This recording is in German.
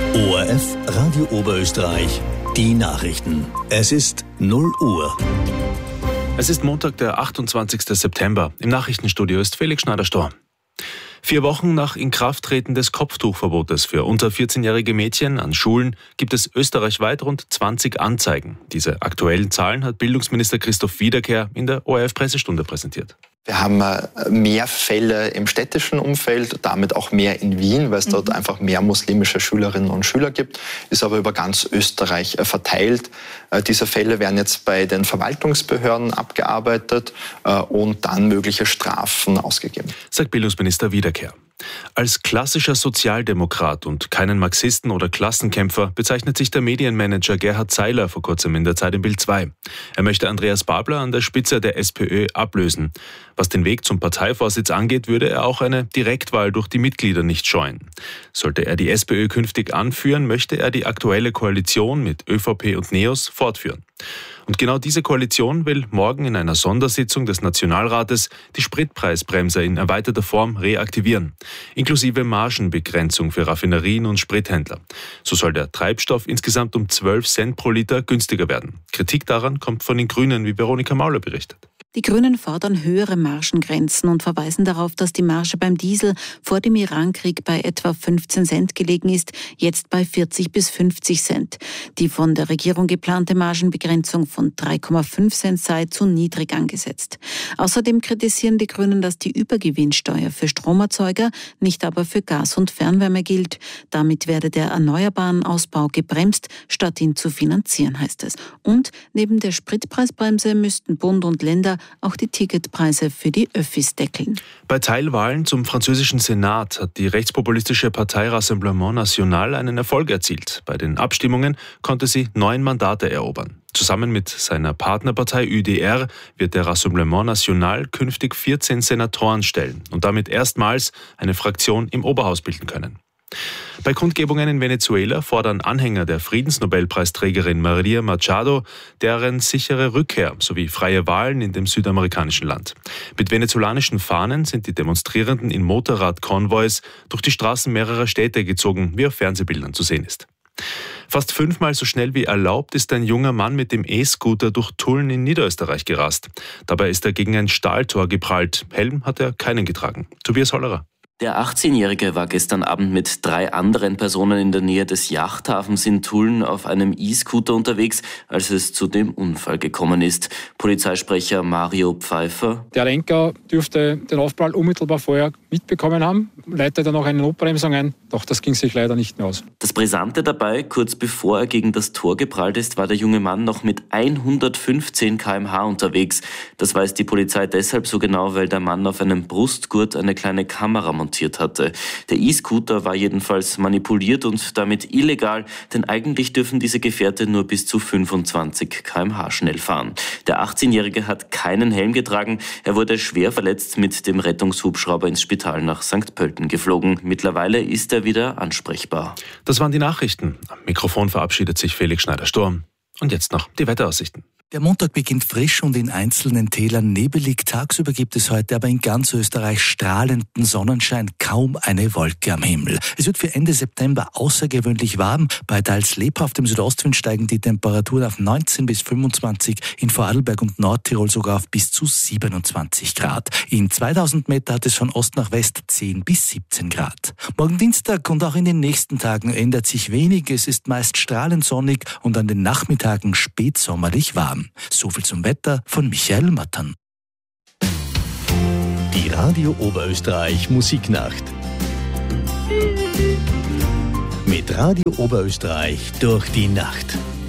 ORF Radio Oberösterreich, die Nachrichten. Es ist 0 Uhr. Es ist Montag, der 28. September. Im Nachrichtenstudio ist Felix Schneider-Storm. 4 Wochen nach Inkrafttreten des Kopftuchverbotes für unter 14-jährige Mädchen an Schulen gibt es österreichweit rund 20 Anzeigen. Diese aktuellen Zahlen hat Bildungsminister Christoph Wiederkehr in der ORF-Pressestunde präsentiert. Wir haben mehr Fälle im städtischen Umfeld, damit auch mehr in Wien, weil es dort einfach mehr muslimische Schülerinnen und Schüler gibt, ist aber über ganz Österreich verteilt. Diese Fälle werden jetzt bei den Verwaltungsbehörden abgearbeitet und dann mögliche Strafen ausgegeben. Sagt Bildungsminister Wiederkehr. Als klassischer Sozialdemokrat und keinen Marxisten oder Klassenkämpfer bezeichnet sich der Medienmanager Gerhard Seiler vor kurzem in der Zeit im Bild 2. Er möchte Andreas Babler an der Spitze der SPÖ ablösen. Was den Weg zum Parteivorsitz angeht, würde er auch eine Direktwahl durch die Mitglieder nicht scheuen. Sollte er die SPÖ künftig anführen, möchte er die aktuelle Koalition mit ÖVP und NEOS fortführen. Und genau diese Koalition will morgen in einer Sondersitzung des Nationalrates die Spritpreisbremse in erweiterter Form reaktivieren, inklusive Margenbegrenzung für Raffinerien und Sprithändler. So soll der Treibstoff insgesamt um 12 Cent pro Liter günstiger werden. Kritik daran kommt von den Grünen, wie Veronika Mauler berichtet. Die Grünen fordern höhere Margengrenzen und verweisen darauf, dass die Marge beim Diesel vor dem Irankrieg bei etwa 15 Cent gelegen ist, jetzt bei 40 bis 50 Cent. Die von der Regierung geplante Margenbegrenzung von 3,5 Cent sei zu niedrig angesetzt. Außerdem kritisieren die Grünen, dass die Übergewinnsteuer für Stromerzeuger, nicht aber für Gas und Fernwärme gilt. Damit werde der erneuerbaren Ausbau gebremst, statt ihn zu finanzieren, heißt es. Und neben der Spritpreisbremse müssten Bund und Länder auch die Ticketpreise für die Öffis deckeln. Bei Teilwahlen zum französischen Senat hat die rechtspopulistische Partei Rassemblement National einen Erfolg erzielt. Bei den Abstimmungen konnte sie 9 Mandate erobern. Zusammen mit seiner Partnerpartei UDR wird der Rassemblement National künftig 14 Senatoren stellen und damit erstmals eine Fraktion im Oberhaus bilden können. Bei Kundgebungen in Venezuela fordern Anhänger der Friedensnobelpreisträgerin Maria Machado deren sichere Rückkehr sowie freie Wahlen in dem südamerikanischen Land. Mit venezolanischen Fahnen sind die Demonstrierenden in Motorradkonvois durch die Straßen mehrerer Städte gezogen, wie auf Fernsehbildern zu sehen ist. Fast 5-mal so schnell wie erlaubt ist ein junger Mann mit dem E-Scooter durch Tulln in Niederösterreich gerast. Dabei ist er gegen ein Stahltor geprallt. Helm hat er keinen getragen. Tobias Hollerer. Der 18-Jährige war gestern Abend mit 3 anderen Personen in der Nähe des Yachthafens in Tulln auf einem E-Scooter unterwegs, als es zu dem Unfall gekommen ist. Polizeisprecher Mario Pfeiffer. Der Lenker dürfte den Aufprall unmittelbar vorher mitbekommen haben, leitete noch eine Notbremsung ein, doch das ging sich leider nicht mehr aus. Das Brisante dabei, kurz bevor er gegen das Tor geprallt ist, war der junge Mann noch mit 115 km/h unterwegs. Das weiß die Polizei deshalb so genau, weil der Mann auf einem Brustgurt eine kleine Kamera montiert hatte. Der E-Scooter war jedenfalls manipuliert und damit illegal, denn eigentlich dürfen diese Gefährte nur bis zu 25 km/h schnell fahren. Der 18-Jährige hat keinen Helm getragen. Er wurde schwer verletzt mit dem Rettungshubschrauber ins Spital nach St. Pölten geflogen. Mittlerweile ist er wieder ansprechbar. Das waren die Nachrichten. Am Mikrofon verabschiedet sich Felix Schneider-Storm. Und jetzt noch die Wetteraussichten. Der Montag beginnt frisch und in einzelnen Tälern nebelig. Tagsüber gibt es heute aber in ganz Österreich strahlenden Sonnenschein, kaum eine Wolke am Himmel. Es wird für Ende September außergewöhnlich warm. Bei teils lebhaftem Südostwind steigen die Temperaturen auf 19 bis 25, in Vorarlberg und Nordtirol sogar auf bis zu 27 Grad. In 2000 Meter hat es von Ost nach West 10 bis 17 Grad. Morgen Dienstag und auch in den nächsten Tagen ändert sich wenig. Es ist meist strahlend sonnig und an den Nachmittagen spätsommerlich warm. So viel zum Wetter von Michael Mattern. Die Radio Oberösterreich Musiknacht. Mit Radio Oberösterreich durch die Nacht.